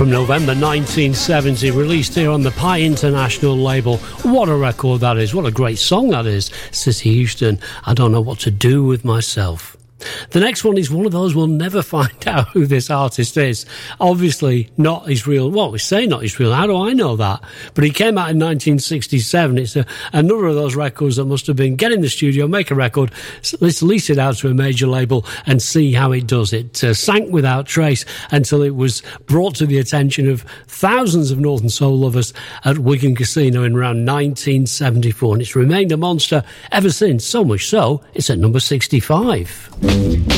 from November 1970, released here on the Pie International label. What a record that is. What a great song that is. City Houston, I don't know what to do with myself. The next one is one of those we'll never find out who this artist is. Obviously not his real... Well, we say not his real... How do I know that? But he came out in 1967. It's another of those records that must have been get in the studio, make a record, let's lease it out to a major label and see how it does. It sank without trace until it was brought to the attention of thousands of Northern Soul lovers at Wigan Casino in around 1974. And it's remained a monster ever since. So much so, it's at number 65.